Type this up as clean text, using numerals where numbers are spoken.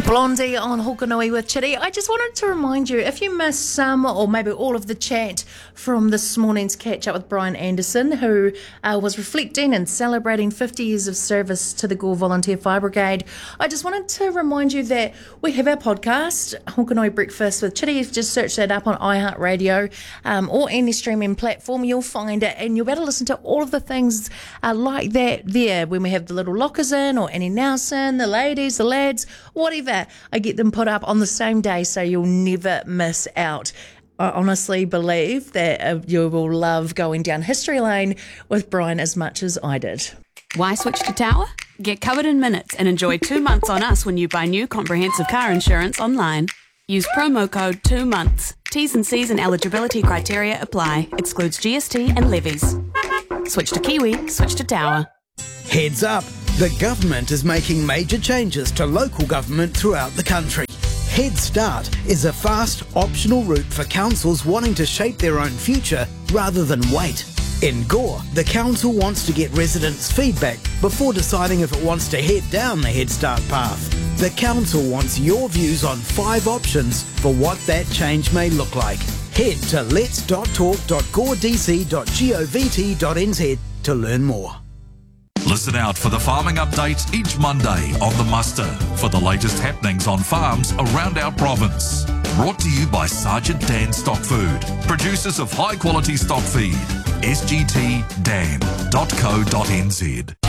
Blondie on Hokanui with Chitty. I just wanted to remind you, if you missed some or maybe all of the chat from this morning's catch up with Brian Anderson, who was reflecting and celebrating 50 years of service to the Gore Volunteer Fire Brigade, I just wanted to remind you that we have our podcast, Hokanui Breakfast with Chitty. If you just search that up on iHeartRadio or any streaming platform, you'll find it, and you'll be able to listen to all of the things like that there when we have the little lockers in, or Annie Nelson, the ladies, the lads, whatever. I get them put up on the same day, so you'll never miss out. I honestly believe that you will love going down history lane with Brian as much as I did. Why switch to Tower? Get covered in minutes and enjoy 2 months on us when you buy new comprehensive car insurance online. Use promo code 2 months. T's and C's and eligibility criteria apply. Excludes GST and levies. Switch to Kiwi, switch to Tower. Heads up, the government is making major changes to local government throughout the country. Head Start is a fast, optional route for councils wanting to shape their own future rather than wait. In Gore, the council wants to get residents' feedback before deciding if it wants to head down the Head Start path. The council wants your views on 5 options for what that change may look like. Head to lets.talk.goredc.govt.nz to learn more. Listen out for the farming updates each Monday on The Muster for the latest happenings on farms around our province. Brought to you by Sergeant Dan Stock Food, producers of high quality stock feed. sgtdan.co.nz